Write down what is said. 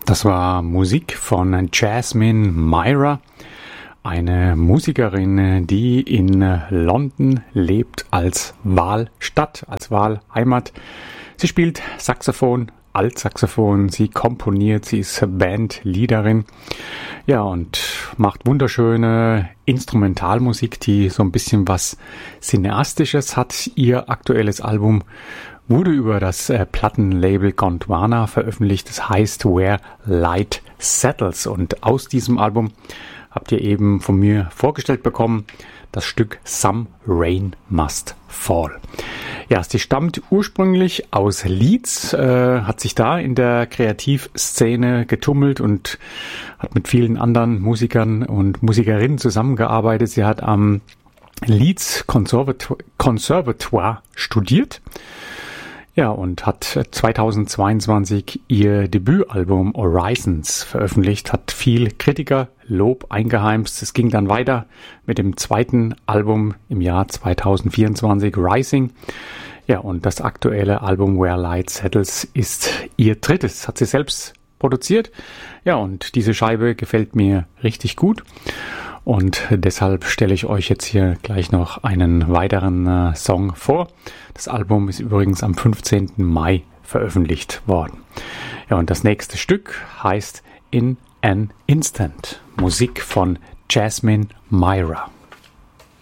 Das war Musik von Jasmine Myra, eine Musikerin, die in London lebt als Wahlstadt, als Wahlheimat. Sie spielt Saxophon, Altsaxophon, sie komponiert, sie ist Bandleaderin, ja, und macht wunderschöne Instrumentalmusik, die so ein bisschen was Cineastisches hat. Ihr aktuelles Album wurde über das Plattenlabel Gondwana veröffentlicht. Das heißt Where Light Settles. Und aus diesem Album habt ihr eben von mir vorgestellt bekommen das Stück Some Rain Must Fall. Ja, sie stammt ursprünglich aus Leeds, hat sich da in der Kreativszene getummelt und hat mit vielen anderen Musikern und Musikerinnen zusammengearbeitet. Sie hat am Leeds Conservatoire studiert. Ja, und hat 2022 ihr Debütalbum Horizons veröffentlicht, hat viel Kritikerlob eingeheimst. Es ging dann weiter mit dem zweiten Album im Jahr 2024, Rising. Ja, und das aktuelle Album Where Light Settles ist ihr drittes, hat sie selbst produziert. Ja, und diese Scheibe gefällt mir richtig gut. Und deshalb stelle ich euch jetzt hier gleich noch einen weiteren Song vor. Das Album ist übrigens am 15. Mai veröffentlicht worden. Ja, und das nächste Stück heißt In an Instant. Musik von Jasmine Myra.